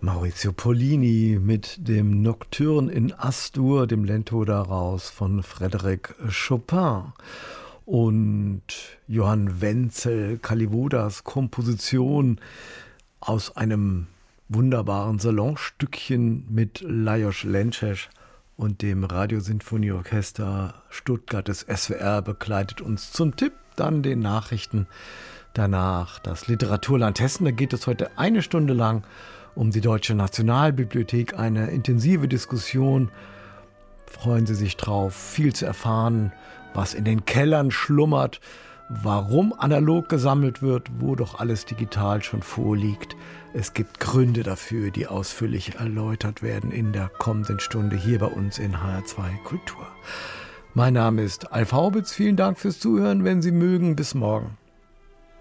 Maurizio Pollini mit dem Nocturne in As-Dur, dem Lento daraus von Frédéric Chopin. Und Johann Wenzel, Kalivodas Komposition aus einem wunderbaren Salonstückchen mit Lajos Lenčeš und dem Radiosinfonieorchester Stuttgart des SWR begleitet uns zum Tipp, dann den Nachrichten. Danach das Literaturland Hessen, da geht es heute eine Stunde lang um die Deutsche Nationalbibliothek, eine intensive Diskussion. Freuen Sie sich drauf, viel zu erfahren, was in den Kellern schlummert, warum analog gesammelt wird, wo doch alles digital schon vorliegt. Es gibt Gründe dafür, die ausführlich erläutert werden in der kommenden Stunde hier bei uns in HR2 Kultur. Mein Name ist Alf Haubitz, vielen Dank fürs Zuhören, wenn Sie mögen, bis morgen.